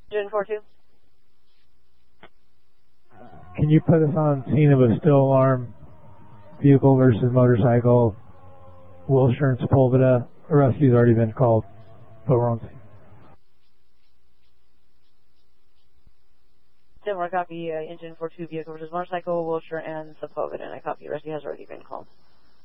Engine 4-2. Can you put us on scene of a still alarm vehicle versus motorcycle, Wilshire and Sepulveda? A rescue's already been called, but we're on scene. 10-1, copy, engine 4-2, vehicle versus motorcycle, Wilshire and Sepulveda, and I copy, rescue has already been called.